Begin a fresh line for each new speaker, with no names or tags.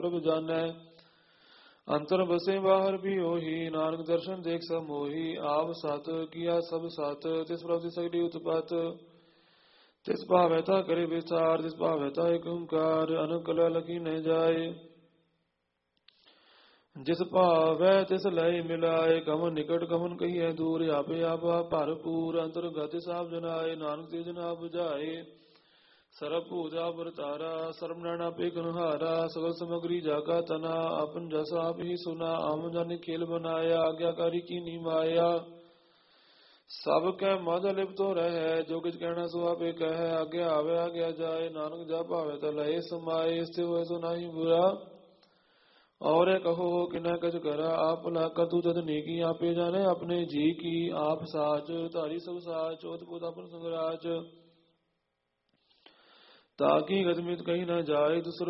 ਪ੍ਰਭ ਜਾਣੈ। ਅੰਤਰ ਬਸੇ ਬਾਹਰ ਵੀ ਉਹੀ, ਨਾਨਕ ਦਰਸ਼ਨ ਦੇਖ ਸਭ ਮੋਹੀ। ਆਪ ਸਤ ਕੀਆ ਸਭ ਸਤ, ਤਿਸ ਪ੍ਰਭ ਦੀ ਸਗਲੀ ਉਤਪਤ। ਤਿਸ ਭਾਵੈ ਤਾ ਕਰੇ ਵਿਚਾਰ, ਤਿਸ ਭਾਵੈ ਤਾ ਏਕ ਓੰਕਾਰ। ਅਨਕ ਕਲਾ ਲਖੀ ਨ ਜਾਏ, ਜਿਸ ਭਾਵੈ ਤਿਸ ਲਇ ਮਿਲਾਏ। ਕਮਨ ਨਿਕਟ ਕਮਨ ਕਹੀਐ ਦੂਰ, ਆਪੇ ਆਪਾ ਭਰਪੂਰ। ਅੰਤਰਗਤ ਸਾਬ ਜਨਾਏ, ਨਾਨਕ ਤੇ ਜਨਾ 부ਝਾਏ। ਸਰਬ ਭੂਤ ਆਪ ਵਰਤਾਰਾ, ਸਰਬ ਨੈਣ ਆਪੇ ਕਨਹਾਰਾ। ਸਗਲ ਸਮਗਰੀ ਜਾਗਾ ਤਨਾ, ਆਪਨ ਜਸ ਆਪ ਹੀ ਸੁਨਾ। ਆਮ ਜਾਨੇ ਖੇਲ ਬਨਾਇਆ, ਆਗਿਆਕਾਰੀ ਕੀਨੀ ਮਾਇਆ। ਸਭ ਕੈ ਮਦ ਲਿਪਤੋ ਰਹੈ, ਜੋ ਕਿਛ ਕਹਿਣਾ ਸੋ ਆਪੇ ਕਹੈ। ਆਗਿਆ ਆਵੇ ਆਗਿਆ ਜਾਏ, ਨਾਨਕ ਜਾ ਭਾਵੇ ਤਾ ਲਏ ਸਮਾਏ। ਇਸਤੇ ਹੋਏ ਸੋ ਨਾਹੀ ਬੁਰਾ, ਔਰੇ ਕਹੋ ਕਿਨੈ ਕਛ ਕਰਾ। ਆਪ ਭਲਾ ਕਰਤੂ ਤਤ ਨੇਕੀ, ਆਪੇ ਜਾਣੇ ਆਪਣੇ ਜੀ ਕੀ। ਆਪ ਸਾਚ ਧਾਰੀ ਸਭ ਸਾਚ, ਓਤ ਪੁਤ ਆਪਨ ਸੰਗਰਾਚ। ਤਾਕੀ ਗਤਮਿਤ ਕਹੀ ਨ ਜਾਏ, ਦੁਸਰ